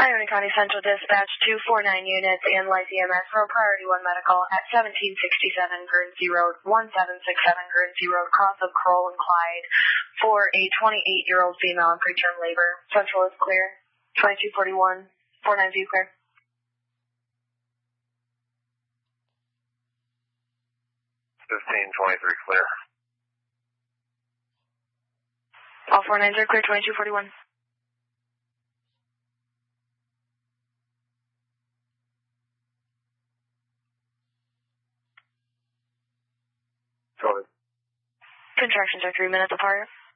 Iona County Central Dispatch 249 units and Life EMS for Priority 1 Medical at 1767 Guernsey Road, 1767 Guernsey Road, cross of Kroll and Clyde for a 28-year-old female in preterm labor. Central is clear. 2241, 490 clear. clear. All 490 are clear, 2241. Go ahead. Contractions are 3 minutes apart.